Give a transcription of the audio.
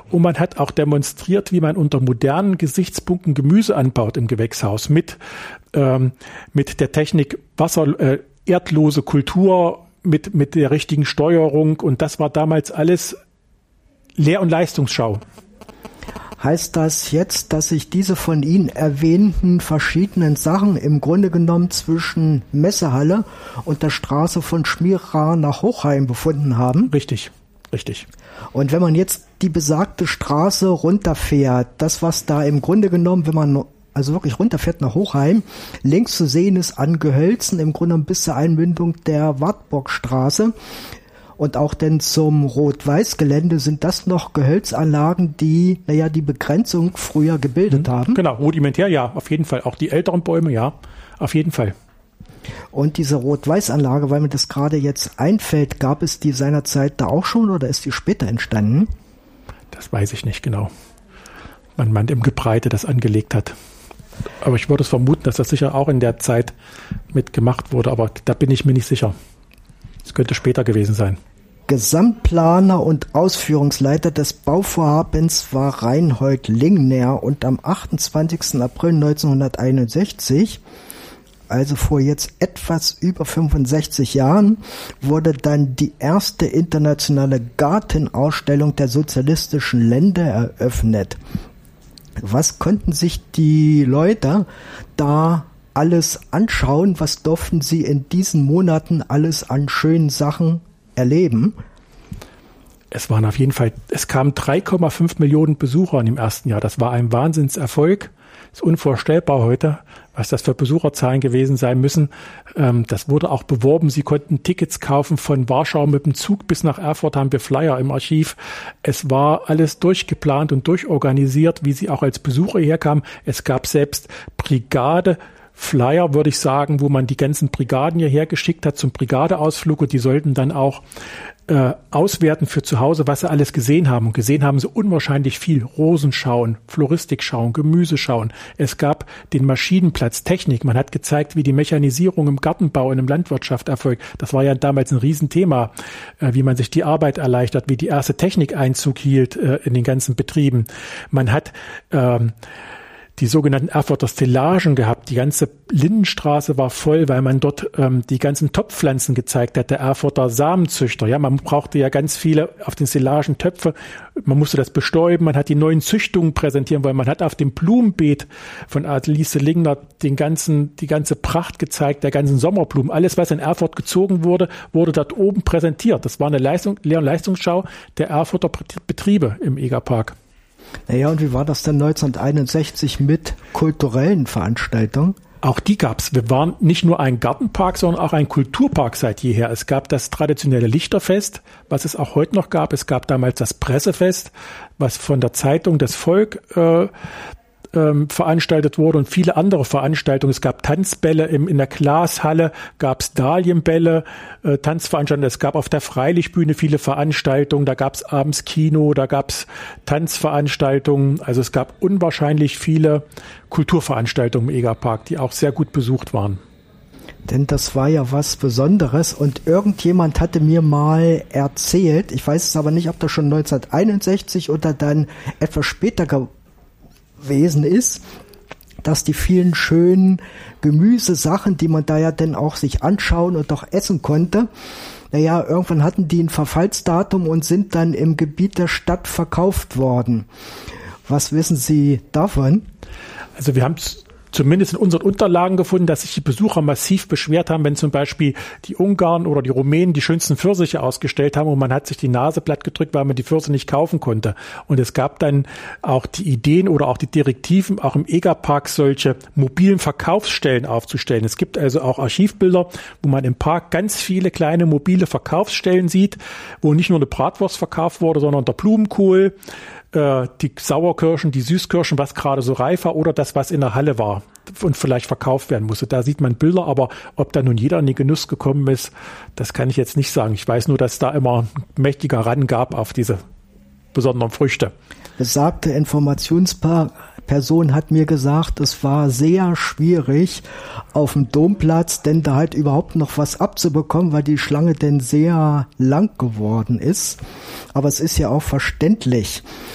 Und man hat auch demonstriert, wie man unter modernen Gesichtspunkten Gemüse anbaut im Gewächshaus mit der Technik erdlose Kultur, mit der richtigen Steuerung. Und das war damals alles Lehr- und Leistungsschau. Heißt das jetzt, dass sich diese von Ihnen erwähnten verschiedenen Sachen im Grunde genommen zwischen Messehalle und der Straße von Schmierar nach Hochheim befunden haben? Richtig. Und wenn man jetzt die besagte Straße runterfährt, das, was da im Grunde genommen, wenn man also wirklich runterfährt nach Hochheim, links zu sehen ist an Gehölzen, im Grunde genommen bis zur Einmündung der Wartburgstraße, und auch denn zum Rot-Weiß-Gelände sind das noch Gehölzanlagen, die, die Begrenzung früher gebildet haben. Genau, rudimentär, ja, auf jeden Fall. Auch die älteren Bäume, ja, auf jeden Fall. Und diese Rot-Weiß-Anlage, weil mir das gerade jetzt einfällt, gab es die seinerzeit da auch schon oder ist die später entstanden? Das weiß ich nicht genau. Man im Gebreite das angelegt hat. Aber ich würde es vermuten, dass das sicher auch in der Zeit mitgemacht wurde, aber da bin ich mir nicht sicher. Es könnte später gewesen sein. Gesamtplaner und Ausführungsleiter des Bauvorhabens war Reinhold Lingner und am 28. April 1961, also vor jetzt etwas über 65 Jahren, wurde dann die erste internationale Gartenausstellung der sozialistischen Länder eröffnet. Was konnten sich die Leute da alles anschauen? Was durften sie in diesen Monaten alles an schönen Sachen erleben? Es kamen 3,5 Millionen Besucher im ersten Jahr. Das war ein Wahnsinnserfolg. Ist unvorstellbar heute, was das für Besucherzahlen gewesen sein müssen. Das wurde auch beworben. Sie konnten Tickets kaufen von Warschau mit dem Zug bis nach Erfurt, haben wir Flyer im Archiv. Es war alles durchgeplant und durchorganisiert, wie sie auch als Besucher herkamen. Es gab selbst Flyer, würde ich sagen, wo man die ganzen Brigaden hierher geschickt hat zum Brigadeausflug, und die sollten dann auch auswerten für zu Hause, was sie alles gesehen haben. Und gesehen haben sie unwahrscheinlich viel. Rosenschauen, Floristikschauen, Gemüseschauen. Es gab den Maschinenplatz, Technik. Man hat gezeigt, wie die Mechanisierung im Gartenbau und in der Landwirtschaft erfolgt. Das war ja damals ein Riesenthema, wie man sich die Arbeit erleichtert, wie die erste Technik Einzug hielt in den ganzen Betrieben. Man hat die sogenannten Erfurter Stellagen gehabt. Die ganze Lindenstraße war voll, weil man dort die ganzen Topfpflanzen gezeigt hat, der Erfurter Samenzüchter. Ja, man brauchte ja ganz viele auf den Stellagen Töpfe. Man musste das bestäuben. Man hat die neuen Züchtungen präsentieren wollen. Man hat auf dem Blumenbeet von Adelice Lingner die ganze Pracht gezeigt, der ganzen Sommerblumen. Alles, was in Erfurt gezogen wurde, wurde dort oben präsentiert. Das war eine Lehr- und Leistungsschau der Erfurter Betriebe im Egerpark. Naja, und wie war das denn 1961 mit kulturellen Veranstaltungen? Auch die gab's. Wir waren nicht nur ein Gartenpark, sondern auch ein Kulturpark seit jeher. Es gab das traditionelle Lichterfest, was es auch heute noch gab. Es gab damals das Pressefest, was von der Zeitung Das Volk veranstaltet wurde, und viele andere Veranstaltungen. Es gab Tanzbälle in der Glashalle, gab es Dahlienbälle, Tanzveranstaltungen. Es gab auf der Freilichtbühne viele Veranstaltungen. Da gab es abends Kino, da gab es Tanzveranstaltungen. Also es gab unwahrscheinlich viele Kulturveranstaltungen im Egerpark, die auch sehr gut besucht waren. Denn das war ja was Besonderes, und irgendjemand hatte mir mal erzählt, ich weiß es aber nicht, ob das schon 1961 oder dann etwas später gewesen ist, dass die vielen schönen Gemüsesachen, die man da ja dann auch sich anschauen und auch essen konnte, irgendwann hatten die ein Verfallsdatum und sind dann im Gebiet der Stadt verkauft worden. Was wissen Sie davon? Also wir haben zumindest in unseren Unterlagen gefunden, dass sich die Besucher massiv beschwert haben, wenn zum Beispiel die Ungarn oder die Rumänen die schönsten Pfirsiche ausgestellt haben und man hat sich die Nase platt gedrückt, weil man die Pfirsiche nicht kaufen konnte. Und es gab dann auch die Ideen oder auch die Direktiven, auch im Egerpark solche mobilen Verkaufsstellen aufzustellen. Es gibt also auch Archivbilder, wo man im Park ganz viele kleine mobile Verkaufsstellen sieht, wo nicht nur eine Bratwurst verkauft wurde, sondern der Blumenkohl, die Sauerkirschen, die Süßkirschen, was gerade so reif war, oder das, was in der Halle war und vielleicht verkauft werden musste. Da sieht man Bilder, aber ob da nun jeder in den Genuss gekommen ist, das kann ich jetzt nicht sagen. Ich weiß nur, dass da immer ein mächtiger Run gab auf diese besonderen Früchte. Besagte Informationsperson hat mir gesagt, es war sehr schwierig auf dem Domplatz, denn da halt überhaupt noch was abzubekommen, weil die Schlange denn sehr lang geworden ist. Aber es ist ja auch verständlich.